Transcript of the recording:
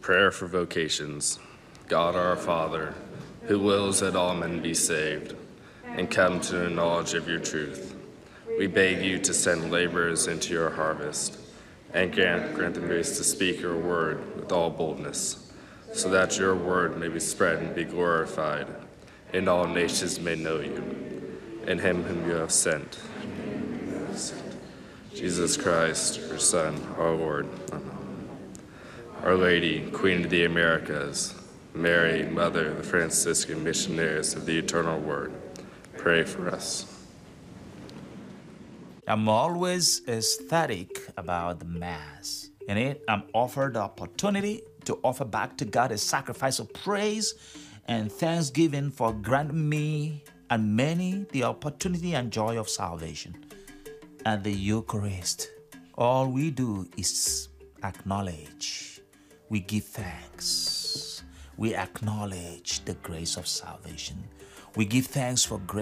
Prayer for vocations. God our Father, who wills that all men be saved and come to the knowledge of your truth, we beg you to send laborers into your harvest and grant them grace to speak your word with all boldness, so that your word may be spread and be glorified, and all nations may know you, and him whom you have sent, Jesus Christ, your Son, our Lord. Amen. Our Lady, Queen of the Americas, Mary, Mother of the Franciscan Missionaries of the Eternal Word, pray for us. I'm always ecstatic about the Mass. In it, I'm offered the opportunity to offer back to God a sacrifice of praise and thanksgiving for granting me and many the opportunity and joy of salvation. At the Eucharist, all we do is acknowledge. We give thanks. We acknowledge the grace of salvation. We give thanks for grace.